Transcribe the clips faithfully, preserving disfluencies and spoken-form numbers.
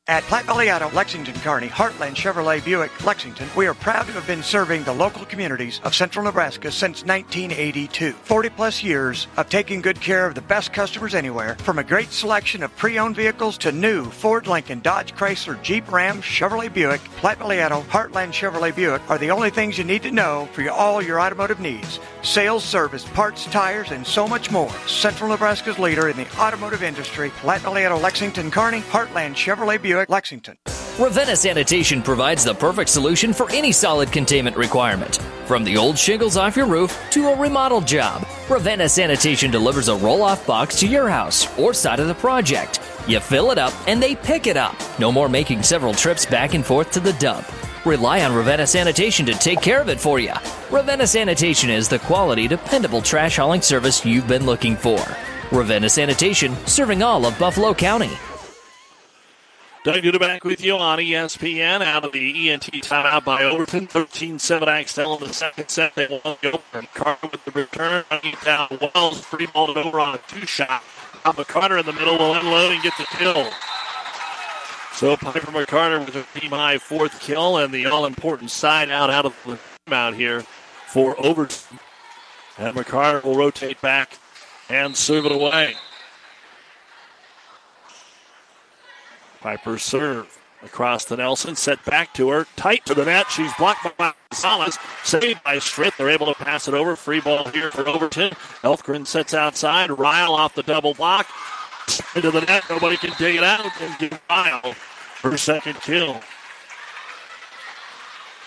At Platte Valley-Addo, Lexington, Kearney, Heartland Chevrolet Buick, Lexington, we are proud to have been serving the local communities of central Nebraska since nineteen eighty-two. forty plus years of taking good care of the best customers anywhere, from a great selection of pre-owned vehicles to new Ford, Lincoln, Dodge, Chrysler, Jeep, Ram, Chevrolet Buick. Platte Valley-Addo, Heartland Chevrolet Buick are the only things you need to know for your, all your automotive needs. Sales, service, parts, tires, and so much more. Central Nebraska's leader in the automotive industry, Platte Valley-Addo, Lexington, Kearney, Heartland Chevrolet Buick, Lexington. Ravenna Sanitation provides the perfect solution for any solid containment requirement. From the old shingles off your roof to a remodel job, Ravenna Sanitation delivers a roll-off box to your house or side of the project. You fill it up and they pick it up. No more making several trips back and forth to the dump. Rely on Ravenna Sanitation to take care of it for you. Ravenna Sanitation is the quality, dependable trash hauling service you've been looking for. Ravenna Sanitation, serving all of Buffalo County. Doug Duda back with you on E S P N out of the E N T timeout by Overton. thirteen seven Axtell in the second set. They won't go. And Carter with the return. Running down Wells. Free balled it over on a two-shot. Papa Carter in the middle will unload and get the kill. So Piper McCarter with a team-high fourth kill and the all-important side out out of the timeout here for Overton. And McCarter will rotate back and serve it away. Piper serve across to Nelson, set back to her, tight to the net. She's blocked by Gonzalez, saved by Stritt. They're able to pass it over. Free ball here for Overton. Elfgren sets outside. Ryle off the double block. Into the net. Nobody can dig it out. And give Ryle her second kill.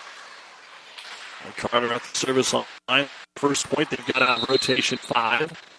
And Carter at the service line. First point, they've got out rotation five.